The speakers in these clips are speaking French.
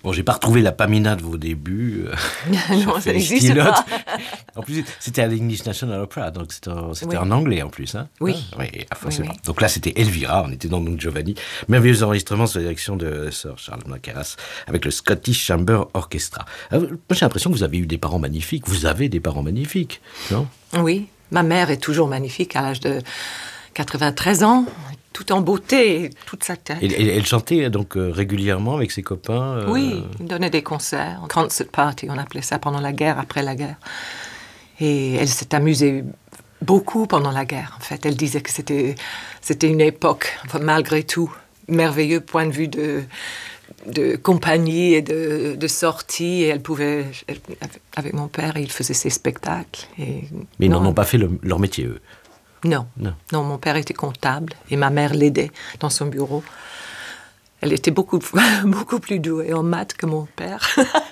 Bon, j'ai pas retrouvé la Pamina de vos débuts. Non, ça n'existe pas. En plus, c'était à l'English National Opera, donc c'était en anglais en plus. Hein. Oui. Ah, oui, forcément. Oui. Donc là, c'était Elvira, on était dans Don Giovanni. Merveilleux enregistrement sous la direction de Sir Charles Mackerras avec le Scottish Chamber Orchestra. Alors, moi, j'ai l'impression que vous avez eu des parents magnifiques. Vous avez des parents magnifiques, non? Oui, ma mère est toujours magnifique à l'âge de 93 ans. Tout en beauté, toute sa tête. Et elle chantait donc régulièrement avec ses copains Oui, elle donnait des concerts, concert party, on appelait ça pendant la guerre, après la guerre. Et elle s'est amusée beaucoup pendant la guerre, en fait. Elle disait que c'était une époque, enfin, malgré tout, merveilleux point de vue de compagnie et de sortie. Et avec mon père, il faisait ses spectacles. Mais ils n'en ont pas fait leur métier, eux. Non, mon père était comptable et ma mère l'aidait dans son bureau. Elle était beaucoup plus douée en maths que mon père.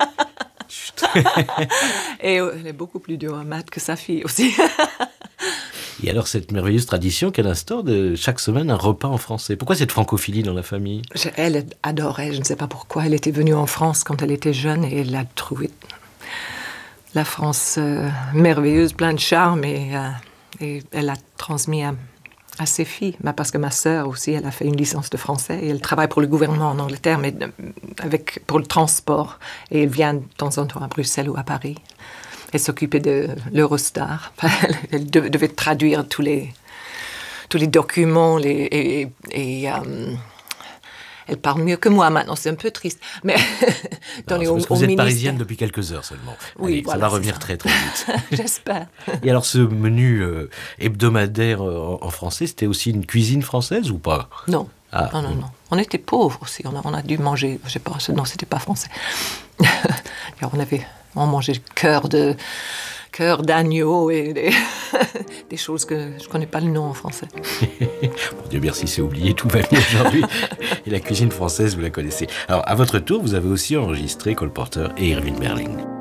Et elle est beaucoup plus douée en maths que sa fille aussi. Et alors, cette merveilleuse tradition qu'elle instaure de chaque semaine un repas en français. Pourquoi cette francophilie dans la famille? Elle adorait, je ne sais pas pourquoi. Elle était venue en France quand elle était jeune et elle a trouvé la France merveilleuse, plein de charme et elle a transmis à ses filles. Parce que ma sœur aussi, elle a fait une licence de français et elle travaille pour le gouvernement en Angleterre, mais pour le transport. Et elle vient de temps en temps à Bruxelles ou à Paris. Elle s'occupait de l'Eurostar. Elle devait traduire tous les documents elle parle mieux que moi maintenant, c'est un peu triste. Mais parce que vous êtes parisienne depuis quelques heures seulement. Oui, allez, voilà, ça va revenir très très vite. J'espère. Et alors ce menu hebdomadaire en français, c'était aussi une cuisine française ou pas? Non. Non. On était pauvres aussi, on a dû manger, je sais pas, non, c'était pas français. On mangeait cœur d'agneau et des choses que je ne connais pas le nom en français. Bon Dieu merci, c'est oublié, tout va bien aujourd'hui. Et la cuisine française, vous la connaissez. Alors, à votre tour, vous avez aussi enregistré Cole Porter et Irving Berlin.